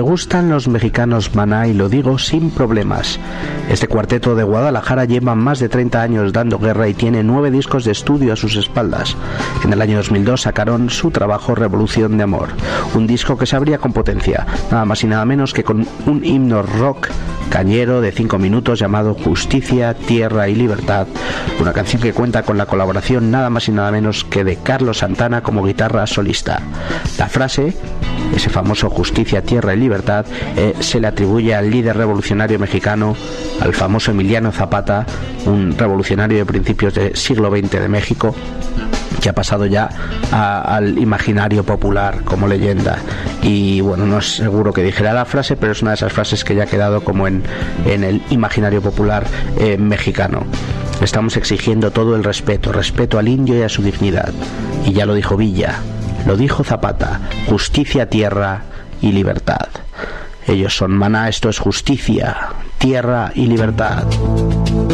gustan los mexicanos Maná y lo digo sin problemas. Este cuarteto de Guadalajara lleva más de 30 años dando guerra y tiene 9 discos de estudio a sus espaldas. En el año 2002 sacaron su trabajo Revolución de Amor, un disco que se abría con potencia, nada más y nada menos que con un himno rock cañero de 5 minutos llamado Justicia, Tierra y Libertad, una canción que cuenta con la colaboración nada más y nada menos que de Carlos Santana como guitarra solista. La frase, ese famoso Justicia, Tierra y Libertad, se le atribuye al líder revolucionario mexicano, al famoso Emiliano Zapata, un revolucionario de principios del siglo XX de México, que ha pasado ya al imaginario popular como leyenda. Y bueno, no es seguro que dijera la frase, pero es una de esas frases que ya ha quedado como en el imaginario popular mexicano. Estamos exigiendo todo el respeto al indio y a su dignidad. Y ya lo dijo Villa, lo dijo Zapata: justicia, tierra y libertad. Ellos son Maná, esto es Justicia, Tierra y Libertad.